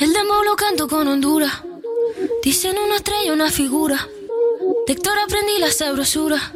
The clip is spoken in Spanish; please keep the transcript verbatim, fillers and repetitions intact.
El dembow lo canto con Honduras. Dicen una estrella, una figura. De Héctor aprendí la sabrosura.